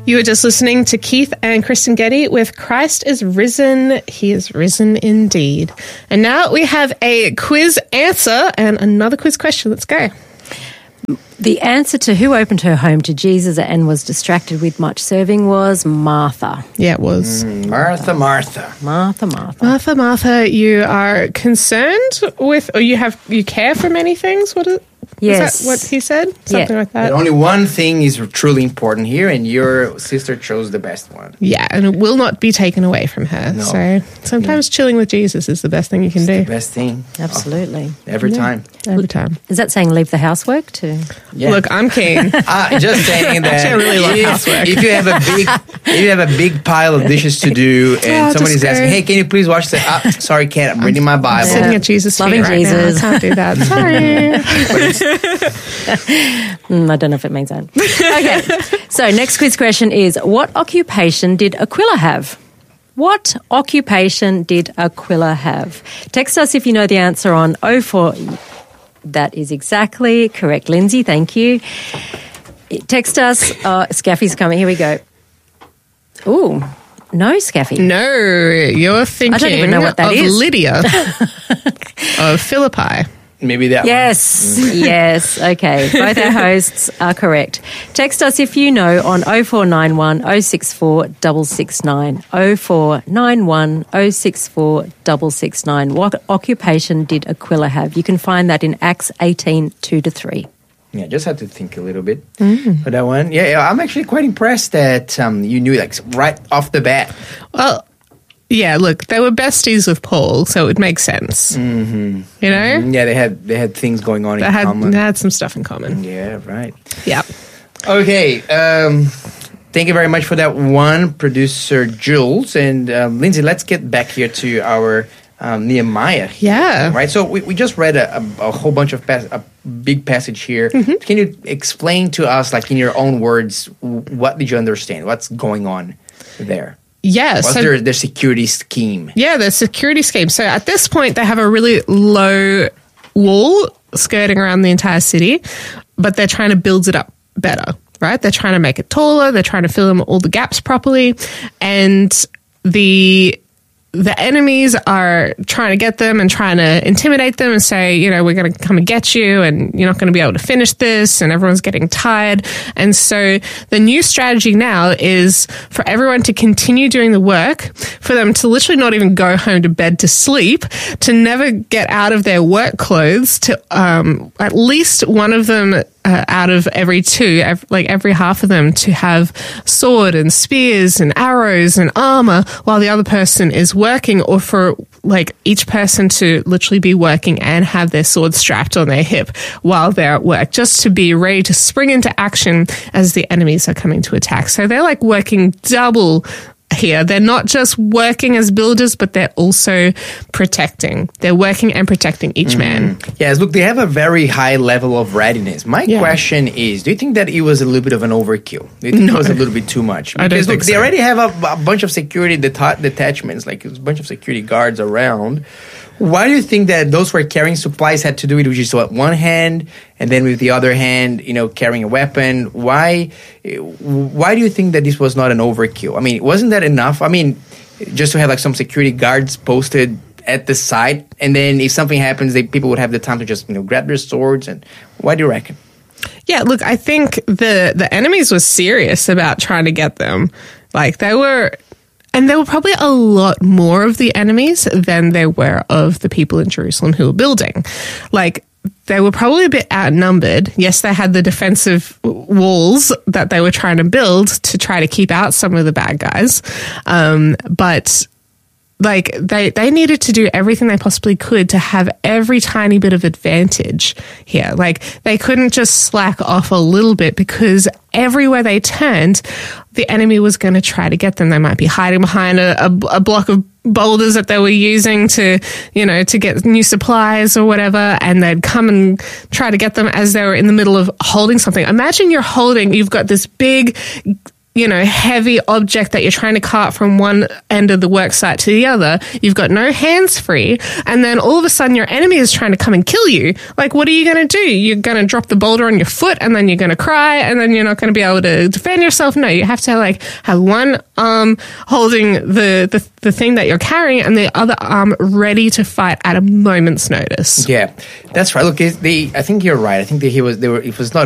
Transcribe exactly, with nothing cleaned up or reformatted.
You were just listening to Keith and Kristen Getty with Christ is Risen. He is risen indeed. And now we have a quiz answer and another quiz question. Let's go. The answer to who opened her home to Jesus and was distracted with much serving was Martha. Yeah, it was. Mm, Martha, Martha. Martha, Martha. Martha, Martha, you are concerned with, or you have, you care for many things? What is, Yes. is that what he said? Something Yeah. like that. But only one thing is truly important here, and your sister chose the best one. Yeah, and it will not be taken away from her. No. So sometimes chilling with Jesus is the best thing you can do. The best thing. Absolutely. Oh, every Yeah. time. Every time. Is that saying leave the housework too? Yeah. Look, I'm keen. Uh, just saying that Actually, I really love if, housework. if you have a big, if you have a big pile of dishes to do, and Oh, somebody's just go. asking, "Hey, can you please watch this?" Ah, sorry, can't. I'm reading my Bible. Sitting at Jesus' feet Loving right Jesus. now. I can't do that. Sorry. Mm, I don't know if it means that. Okay. So next quiz question is, what occupation did Aquila have? What occupation did Aquila have? Text us if you know the answer on oh four. That is exactly correct, Lindsay. Thank you. Text us. Uh, Scaffy's coming. Here we go. Ooh, no, Scaffy. No, you're thinking I don't even know what that of is. Lydia of Philippi. Maybe that Yes, yes. Okay, both our hosts are correct. Text us if you know on oh four nine one oh six four six six nine. oh four nine one oh six four six six nine. What occupation did Aquila have? You can find that in Acts eighteen, two to three. Yeah, just had to think a little bit for that one. Yeah, yeah, I'm actually quite impressed that um, you knew like right off the bat. Well, yeah, look, they were besties with Paul, so it would make sense. Mm-hmm. You know? Yeah, they had they had things going on They in had, common. they had some stuff in common. Yeah, right. Yeah. Okay, um, thank you very much for that one, producer Jules. And um, Lindsay, let's get back here to our um, Nehemiah. Yeah. Right, so we, we just read a, a, a whole bunch of, pas- a big passage here. Mm-hmm. Can you explain to us, like in your own words, w- what did you understand? What's going on there? Yeah. What's so, their, their security scheme? yeah, the security scheme. So at this point, they have a really low wall skirting around the entire city, but they're trying to build it up better, right? They're trying to make it taller. They're trying to fill in all the gaps properly. And the the enemies are trying to get them and trying to intimidate them and say, you know, we're going to come and get you and you're not going to be able to finish this, and everyone's getting tired. And so the new strategy now is for everyone to continue doing the work, for them to literally not even go home to bed to sleep, to never get out of their work clothes, to um, at least one of them Uh, out of every two, ev- like every half of them, to have sword and spears and arrows and armor while the other person is working, or for like each person to literally be working and have their sword strapped on their hip while they're at work, just to be ready to spring into action as the enemies are coming to attack. So they're like working double here. They're not just working as builders, but they're also protecting. They're working and protecting each man. Yes, look, they have a very high level of readiness. My Yeah. question is, do you think that it was a little bit of an overkill? Do you think No. it was a little bit too much? I don't Because think look, they so. already have a, a bunch of security deta- detachments, like a bunch of security guards around. Why do you think that those who are carrying supplies had to do it with just what, one hand, and then with the other hand, you know, carrying a weapon? Why? Why do you think that this was not an overkill? I mean, wasn't that enough? I mean, just to have like some security guards posted at the site, and then if something happens, they, people would have the time to just, you know, grab their swords. And why do you reckon? Yeah, look, I think the the enemies were serious about trying to get them. Like they were, and there were probably a lot more of the enemies than there were of the people in Jerusalem who were building. Like they were probably a bit outnumbered. Yes, they had the defensive walls that they were trying to build to try to keep out some of the bad guys, um, but like they, they needed to do everything they possibly could to have every tiny bit of advantage here. Like they couldn't just slack off a little bit, because everywhere they turned, the enemy was going to try to get them. They might be hiding behind a, a, a block of boulders that they were using to, you know, to get new supplies or whatever, and they'd come and try to get them as they were in the middle of holding something. Imagine you're holding, you've got this big, you know, heavy object that you're trying to cart from one end of the work site to the other. You've got no hands free. And then all of a sudden your enemy is trying to come and kill you. Like, what are you going to do? You're going to drop the boulder on your foot and then you're going to cry and then you're not going to be able to defend yourself. No, you have to like have one arm holding the, the, the thing that you're carrying and the other arm ready to fight at a moment's notice. Yeah, that's right. Look, they, I think you're right. I think that he was, they were, it was not